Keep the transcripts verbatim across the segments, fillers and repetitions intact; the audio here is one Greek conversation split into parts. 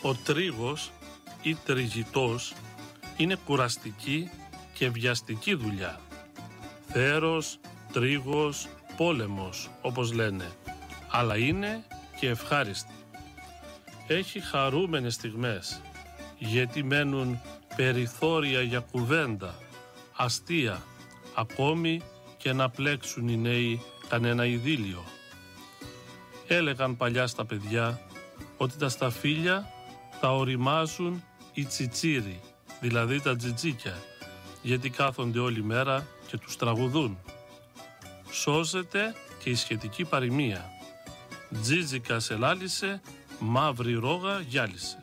Ο τρίγος ή τριγητός είναι κουραστική και βιαστική δουλειά. Θέρος, τρίγος, πόλεμος, όπως λένε, αλλά είναι και ευχάριστη. Έχει χαρούμενες στιγμές, γιατί μένουν περιθώρια για κουβέντα, αστεία, ακόμη και να πλέξουν οι νέοι κανένα ειδήλιο. Έλεγαν παλιά στα παιδιά ότι τα σταφύλια τα οριμάζουν οι τσιτσίροι, δηλαδή τα τζιτζίκια, γιατί κάθονται όλη μέρα και τους τραγουδούν. Σώζεται και η σχετική παροιμία. Τζίτζικα σε λάλησε, μαύρη ρόγα γυάλισε.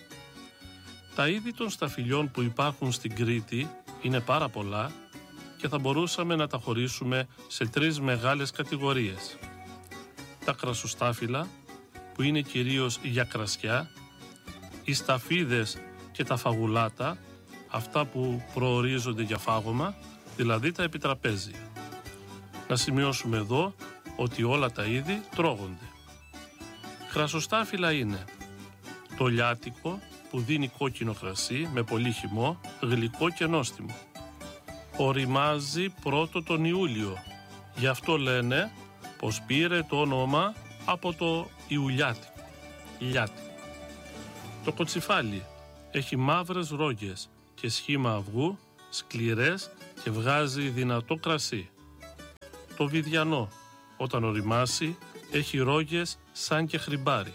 Τα είδη των σταφυλιών που υπάρχουν στην Κρήτη είναι πάρα πολλά και θα μπορούσαμε να τα χωρίσουμε σε τρεις μεγάλες κατηγορίες. Τα κρασοστάφυλλα, που είναι κυρίως για κρασιά, οι σταφίδες και τα φαγουλάτα, αυτά που προορίζονται για φάγωμα, δηλαδή τα επιτραπέζια. Να σημειώσουμε εδώ ότι όλα τα είδη τρώγονται. Κρασοστάφυλλα είναι το λιάτικο, που δίνει κόκκινο κρασί με πολύ χυμό, γλυκό και νόστιμο. Οριμάζει πρώτο τον Ιούλιο, γι' αυτό λένε πως πήρε το όνομα από το Ιουλιάτικο. Λιάτικο. Το κοτσιφάλι έχει μαύρες ρόγες και σχήμα αυγού, σκληρές και βγάζει δυνατό κρασί. Το βιδιανό, όταν οριμάσει, έχει ρόγες σαν και χρυμπάρι.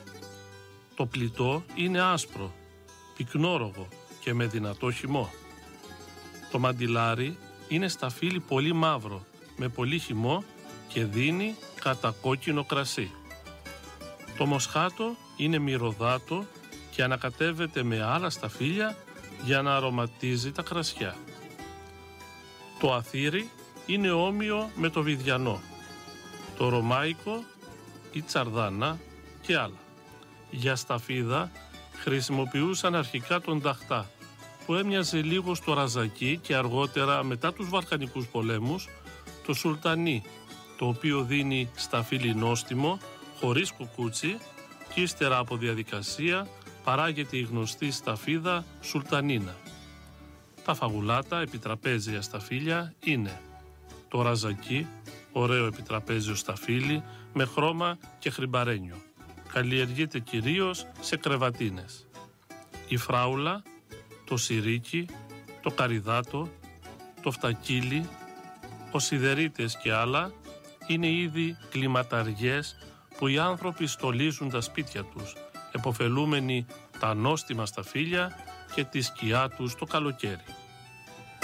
Το πλητό είναι άσπρο, πυκνόρογο και με δυνατό χυμό. Το μαντιλάρι είναι σταφύλι πολύ μαύρο, με πολύ χυμό και δίνει κατακόκκινο κρασί. Το μοσχάτο είναι μυρωδάτο και ανακατεύεται με άλλα σταφύλια για να αρωματίζει τα κρασιά. Το αθήρι είναι όμοιο με το βιδιανό, το ρωμάικο, η τσαρδάνα και άλλα. Για σταφίδα χρησιμοποιούσαν αρχικά τον ταχτά, που έμοιαζε λίγο στο ραζακί, και αργότερα, μετά τους Βαλκανικούς πολέμους, το σουλτανί, το οποίο δίνει σταφύλι νόστιμο, χωρίς κουκούτσι, και ύστερα από διαδικασία παράγεται η γνωστή σταφίδα σουλτανίνα. Τα φαγουλάτα επιτραπέζια σταφύλια είναι το ραζακί, ωραίο επιτραπέζιο σταφύλι με χρώμα και χρυμπαρένιο. Καλλιεργείται κυρίως σε κρεβατίνες. Η φράουλα, το σιρίκι, το καριδάτο, το φτακίλι, ο σιδερίτες και άλλα είναι είδη κλιματαριές που οι άνθρωποι στολίζουν τα σπίτια τους, εποφελούμενοι τα νόστιμα σταφύλια και τη σκιά τους το καλοκαίρι.